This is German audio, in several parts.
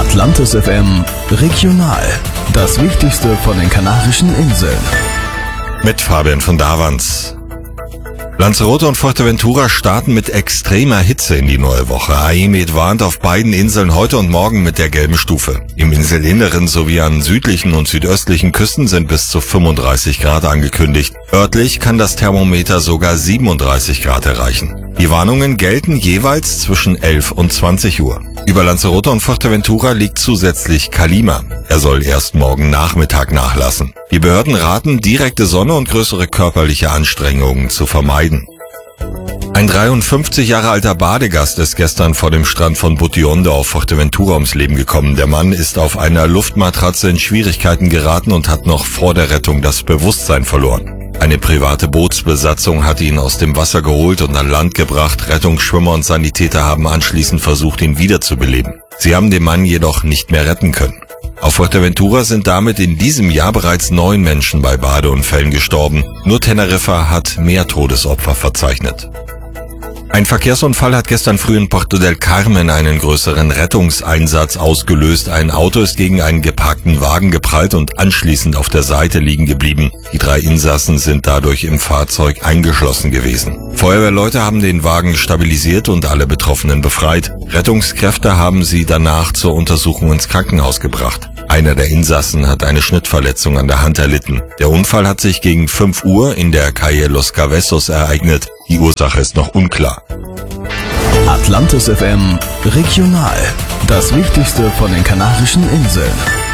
Atlantis FM Regional. Das Wichtigste von den Kanarischen Inseln. Mit Fabian von Davans. Lanzarote und Fuerteventura starten mit extremer Hitze in die neue Woche. AEMET warnt auf beiden Inseln heute und morgen mit der gelben Stufe. Im Inselinneren sowie an südlichen und südöstlichen Küsten sind bis zu 35 Grad angekündigt. Örtlich kann das Thermometer sogar 37 Grad erreichen. Die Warnungen gelten jeweils zwischen 11 und 20 Uhr. Über Lanzarote und Fuerteventura liegt zusätzlich Kalima. Er soll erst morgen Nachmittag nachlassen. Die Behörden raten, direkte Sonne und größere körperliche Anstrengungen zu vermeiden. Ein 53 Jahre alter Badegast ist gestern vor dem Strand von Butionde auf Fuerteventura ums Leben gekommen. Der Mann ist auf einer Luftmatratze in Schwierigkeiten geraten und hat noch vor der Rettung das Bewusstsein verloren. Eine private Bootsbesatzung hat ihn aus dem Wasser geholt und an Land gebracht. Rettungsschwimmer und Sanitäter haben anschließend versucht, ihn wiederzubeleben. Sie haben den Mann jedoch nicht mehr retten können. Auf Fuerteventura sind damit in diesem Jahr bereits 9 Menschen bei Badeunfällen gestorben. Nur Teneriffa hat mehr Todesopfer verzeichnet. Ein Verkehrsunfall hat gestern früh in Puerto del Carmen einen größeren Rettungseinsatz ausgelöst. Ein Auto ist gegen einen geparkten Wagen geprallt und anschließend auf der Seite liegen geblieben. Die 3 Insassen sind dadurch im Fahrzeug eingeschlossen gewesen. Feuerwehrleute haben den Wagen stabilisiert und alle Betroffenen befreit. Rettungskräfte haben sie danach zur Untersuchung ins Krankenhaus gebracht. Einer der Insassen hat eine Schnittverletzung an der Hand erlitten. Der Unfall hat sich gegen 5 Uhr in der Calle Los Cabezos ereignet. Die Ursache ist noch unklar. Atlantis FM Regional. Das Wichtigste von den Kanarischen Inseln.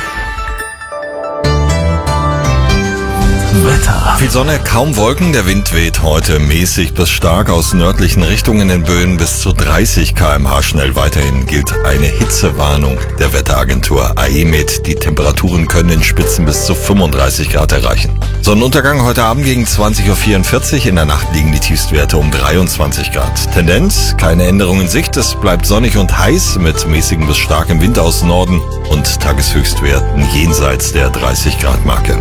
Wetter. Viel Sonne, kaum Wolken, der Wind weht heute mäßig bis stark aus nördlichen Richtungen in Böen bis zu 30 km/h schnell. Weiterhin gilt eine Hitzewarnung der Wetteragentur AEMET. Die Temperaturen können in Spitzen bis zu 35 Grad erreichen. Sonnenuntergang heute Abend gegen 20:44 Uhr. In der Nacht liegen die Tiefstwerte um 23 Grad. Tendenz, keine Änderung in Sicht. Es bleibt sonnig und heiß mit mäßigem bis starkem Wind aus Norden und Tageshöchstwerten jenseits der 30 Grad Marke.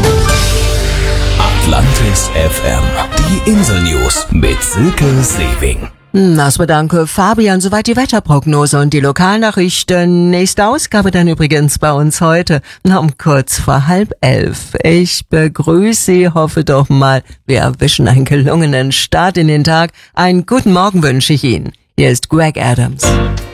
Atlantis FM. Die Insel-News mit Silke Sewing. Das bedanke Fabian. Soweit die Wetterprognose und die Lokalnachrichten. Nächste Ausgabe dann übrigens bei uns heute um kurz vor 10:30. Ich begrüße Sie, hoffe doch mal, wir erwischen einen gelungenen Start in den Tag. Einen guten Morgen wünsche ich Ihnen. Hier ist Greg Adams.